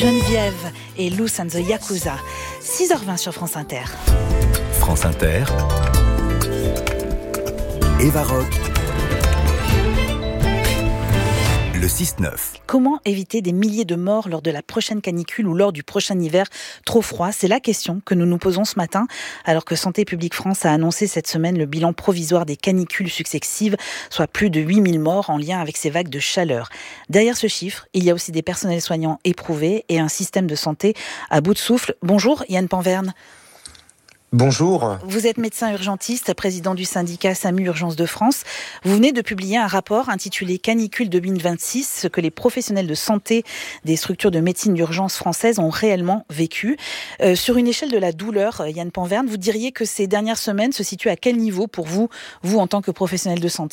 Geneviève et Loose and the Yakuza. 6h20 sur France Inter. France Inter. Eva Rock. Le 6-9. Comment éviter des milliers de morts lors de la prochaine canicule ou lors du prochain hiver trop froid ? C'est la question que nous nous posons ce matin, alors que Santé publique France a annoncé cette semaine le bilan provisoire des canicules successives, soit plus de 8000 morts en lien avec ces vagues de chaleur. Derrière ce chiffre, il y a aussi des personnels soignants éprouvés et un système de santé à bout de souffle. Bonjour Yann Panverne. Bonjour. Vous êtes médecin urgentiste, président du syndicat SAMU Urgence de France. Vous venez de publier un rapport intitulé Canicule 2026, ce que les professionnels de santé des structures de médecine d'urgence françaises ont réellement vécu. Sur une échelle de la douleur, Yann Panverne, vous diriez que ces dernières semaines se situent à quel niveau pour vous en tant que professionnel de santé ?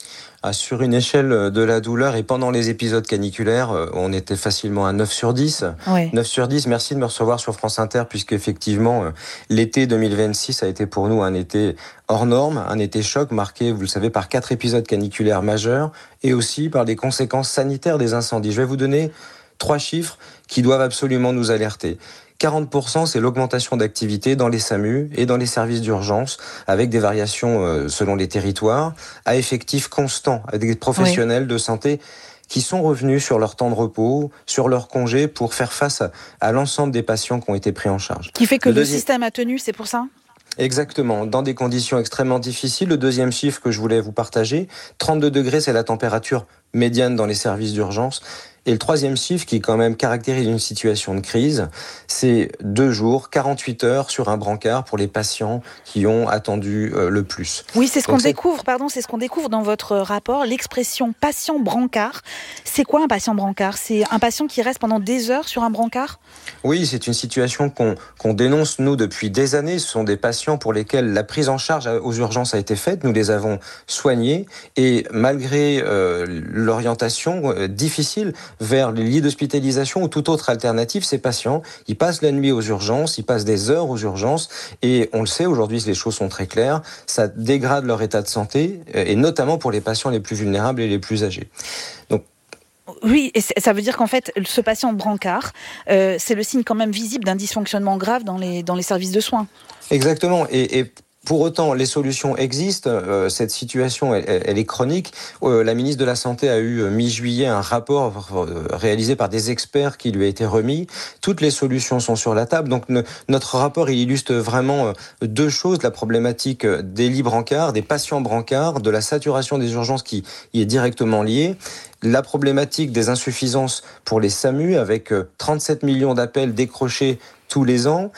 Sur une échelle de la douleur et pendant les épisodes caniculaires, on était facilement à 9 sur 10. Ouais. 9 sur 10, merci de me recevoir sur France Inter, puisque effectivement, l'été 2026 a été pour nous un été hors norme, un été choc marqué, vous le savez, par 4 épisodes caniculaires majeurs et aussi par les conséquences sanitaires des incendies. Je vais vous donner 3 chiffres qui doivent absolument nous alerter. 40%, c'est l'augmentation d'activité dans les SAMU et dans les services d'urgence, avec des variations selon les territoires, à effectifs constants, avec des professionnels de santé qui sont revenus sur leur temps de repos, sur leur congé, pour faire face à l'ensemble des patients qui ont été pris en charge. Qui fait que le système a tenu, c'est pour ça ? Exactement, dans des conditions extrêmement difficiles. Le deuxième chiffre que je voulais vous partager, 32 degrés, c'est la température médiane dans les services d'urgence. Et le troisième chiffre qui quand même caractérise une situation de crise, c'est 2 jours, 48 heures sur un brancard pour les patients qui ont attendu le plus. Oui, c'est ce qu'on découvre, c'est ce qu'on découvre dans votre rapport, l'expression patient brancard. C'est quoi un patient brancard ? C'est un patient qui reste pendant des heures sur un brancard ? Oui, c'est une situation qu'on dénonce, nous, depuis des années. Ce sont des patients pour lesquels la prise en charge aux urgences a été faite. Nous les avons soignés. Et malgré l'orientation difficile vers les lits d'hospitalisation ou toute autre alternative, ces patients, ils passent la nuit aux urgences, ils passent des heures aux urgences. Et on le sait, aujourd'hui, les choses sont très claires. Ça dégrade leur état de santé, et notamment pour les patients les plus vulnérables et les plus âgés. Donc, oui, et ça veut dire qu'en fait, ce patient brancard, c'est le signe quand même visible d'un dysfonctionnement grave dans les services de soins. Exactement. Et pour autant, les solutions existent. Cette situation, elle est chronique. La ministre de la Santé a eu mi-juillet un rapport réalisé par des experts qui lui a été remis. Toutes les solutions sont sur la table. Donc notre rapport, il illustre vraiment 2 choses. La problématique des lits brancards, des patients brancards, de la saturation des urgences qui y est directement liée. La problématique des insuffisances pour les SAMU, avec 37 millions d'appels décrochés tous les ans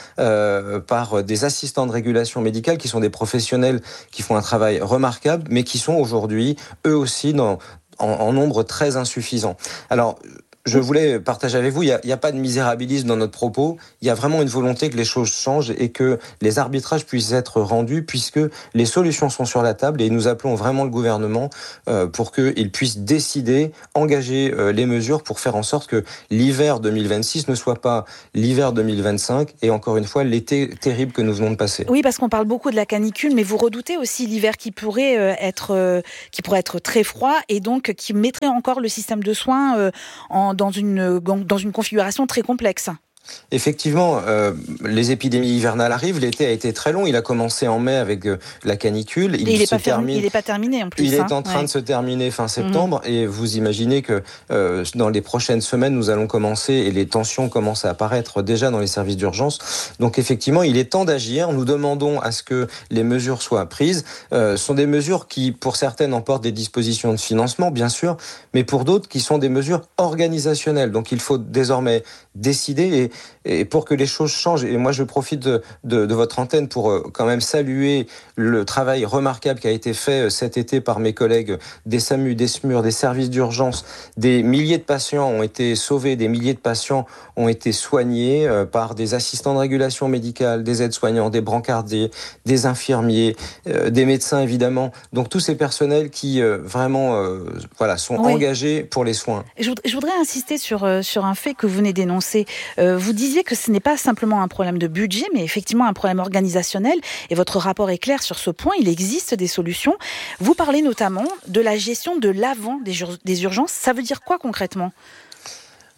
par des assistants de régulation médicale qui sont des professionnels qui font un travail remarquable, mais qui sont aujourd'hui, eux aussi, en nombre très insuffisant. Alors, je voulais partager avec vous, il n'y a pas de misérabilisme dans notre propos, il y a vraiment une volonté que les choses changent et que les arbitrages puissent être rendus, puisque les solutions sont sur la table et nous appelons vraiment le gouvernement pour qu'il puisse décider, engager les mesures pour faire en sorte que l'hiver 2026 ne soit pas l'hiver 2025 et encore une fois l'été terrible que nous venons de passer. Oui, parce qu'on parle beaucoup de la canicule, mais vous redoutez aussi l'hiver qui pourrait être très froid et donc qui mettrait encore le système de soins dans une configuration très complexe. Effectivement, les épidémies hivernales arrivent. L'été a été très long. Il a commencé en mai avec la canicule. Il n'est pas terminé en plus. Il est en train de se terminer fin septembre. Et vous imaginez que dans les prochaines semaines, nous allons commencer et les tensions commencent à apparaître déjà dans les services d'urgence. Donc effectivement, il est temps d'agir. Nous demandons à ce que les mesures soient prises. Ce sont des mesures qui, pour certaines, emportent des dispositions de financement, bien sûr, mais pour d'autres, qui sont des mesures organisationnelles. Donc il faut désormais décider et pour que les choses changent. Et moi, je profite de votre antenne pour quand même saluer le travail remarquable qui a été fait cet été par mes collègues des SAMU, des SMUR, des services d'urgence. Des milliers de patients ont été sauvés, des milliers de patients ont été soignés par des assistants de régulation médicale, des aides-soignants, des brancardiers, des infirmiers, des médecins évidemment. Donc tous ces personnels qui vraiment sont engagés pour les soins. Je voudrais insister sur un fait que vous venez d'énoncer. Vous disiez que ce n'est pas simplement un problème de budget, mais effectivement un problème organisationnel. Et votre rapport est clair sur ce point. Il existe des solutions. Vous parlez notamment de la gestion de l'avant des urgences. Ça veut dire quoi concrètement ?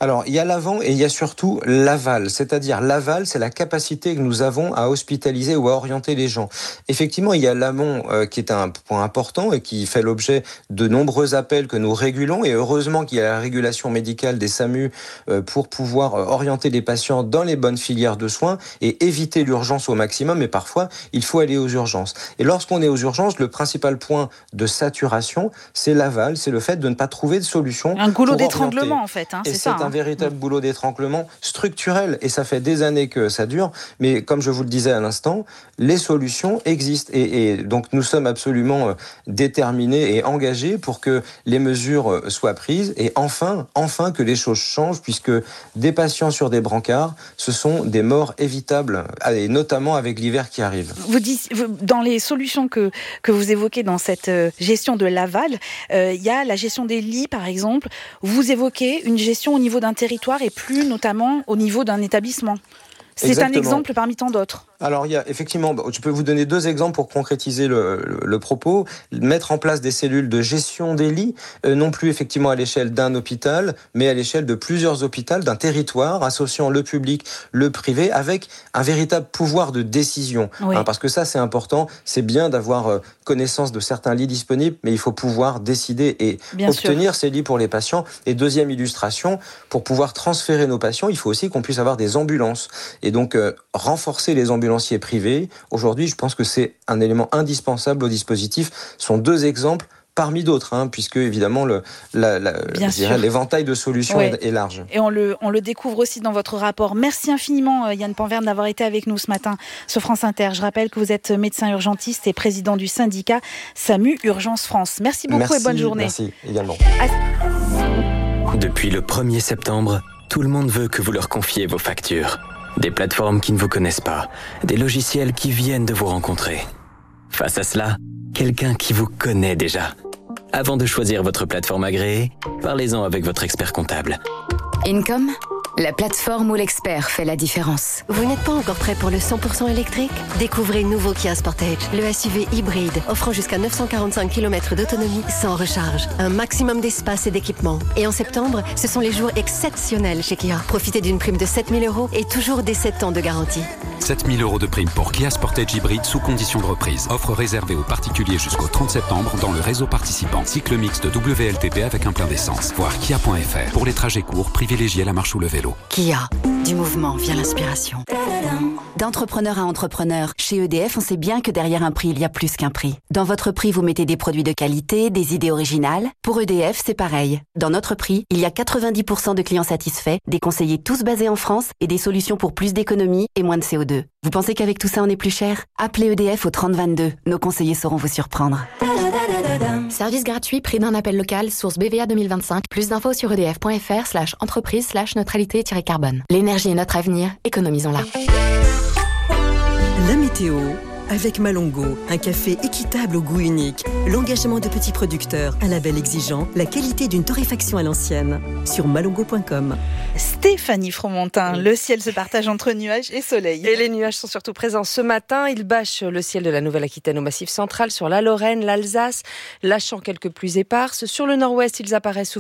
Alors, il y a l'avant et il y a surtout l'aval. C'est-à-dire, l'aval, c'est la capacité que nous avons à hospitaliser ou à orienter les gens. Effectivement, il y a l'amont qui est un point important et qui fait l'objet de nombreux appels que nous régulons. Et heureusement qu'il y a la régulation médicale des SAMU pour pouvoir orienter les patients dans les bonnes filières de soins et éviter l'urgence au maximum. Mais parfois, il faut aller aux urgences. Et lorsqu'on est aux urgences, le principal point de saturation, c'est l'aval, c'est le fait de ne pas trouver de solution. Un goulot d'étranglement, en fait, c'est ça. C'est un véritable boulot d'étranglement structurel, et ça fait des années que ça dure. Mais comme je vous le disais à l'instant, les solutions existent. Et donc, nous sommes absolument déterminés et engagés pour que les mesures soient prises et enfin que les choses changent, puisque des patients sur des brancards, ce sont des morts évitables, et notamment avec l'hiver qui arrive. Dans les solutions que vous évoquez dans cette gestion de l'aval, il y a la gestion des lits, par exemple. Vous évoquez une gestion au niveau d'un territoire et plus notamment au niveau d'un établissement. C'est Exactement. Un exemple parmi tant d'autres. Alors, il y a effectivement, je peux vous donner 2 exemples pour concrétiser le propos. Mettre en place des cellules de gestion des lits, non plus effectivement à l'échelle d'un hôpital, mais à l'échelle de plusieurs hôpitaux, d'un territoire, associant le public, le privé, avec un véritable pouvoir de décision. Oui. Parce que ça, c'est important. C'est bien d'avoir connaissance de certains lits disponibles, mais il faut pouvoir décider et obtenir ces lits pour les patients. Et deuxième illustration, pour pouvoir transférer nos patients, il faut aussi qu'on puisse avoir des ambulances. Et donc, renforcer les ambulanciers privés, aujourd'hui, je pense que c'est un élément indispensable au dispositif. Ce sont 2 exemples parmi d'autres, puisque évidemment l'éventail de solutions est large. Et on le découvre aussi dans votre rapport. Merci infiniment Yann Panverne d'avoir été avec nous ce matin sur France Inter. Je rappelle que vous êtes médecin urgentiste et président du syndicat SAMU Urgence France. Merci beaucoup et bonne journée. Merci également. Depuis le 1er septembre, tout le monde veut que vous leur confiez vos factures. Des plateformes qui ne vous connaissent pas, des logiciels qui viennent de vous rencontrer. Face à cela, quelqu'un qui vous connaît déjà. Avant de choisir votre plateforme agréée, parlez-en avec votre expert comptable. Income, la plateforme où l'expert fait la différence. Vous n'êtes pas encore prêt pour le 100% électrique ? Découvrez nouveau Kia Sportage, le SUV hybride offrant jusqu'à 945 km d'autonomie sans recharge. Un maximum d'espace et d'équipement. Et en septembre, ce sont les jours exceptionnels chez Kia. Profitez d'une prime de 7 000 € et toujours des 7 ans de garantie. 7 000 € de prime pour Kia Sportage hybride sous condition de reprise. Offre réservée aux particuliers jusqu'au 30 septembre dans le réseau participant. Cycle mixte WLTP avec un plein d'essence. Voir kia.fr. Pour les trajets courts, privilégiez la marche ou le vélo. Kia, du mouvement vient l'inspiration. D'entrepreneur à entrepreneur, chez EDF, on sait bien que derrière un prix, il y a plus qu'un prix. Dans votre prix, vous mettez des produits de qualité, des idées originales. Pour EDF, c'est pareil. Dans notre prix, il y a 90% de clients satisfaits, des conseillers tous basés en France et des solutions pour plus d'économie et moins de CO2. Vous pensez qu'avec tout ça, on est plus cher ? Appelez EDF au 3022. Nos conseillers sauront vous surprendre. Service gratuit, prix d'un appel local, source BVA 2025. Plus d'infos sur edf.fr/entreprise/neutralité-carbone. L'énergie est notre avenir, économisons-la. La météo avec Malongo, un café équitable au goût unique, l'engagement de petits producteurs, un label exigeant, la qualité d'une torréfaction à l'ancienne. Sur malongo.com. Stéphanie Fromentin, le ciel se partage entre nuages et soleil. Et les nuages sont surtout présents ce matin. Ils bâchent le ciel de la Nouvelle-Aquitaine au Massif central, sur la Lorraine, l'Alsace, lâchant quelques pluies éparses. Sur le nord-ouest, ils apparaissent sous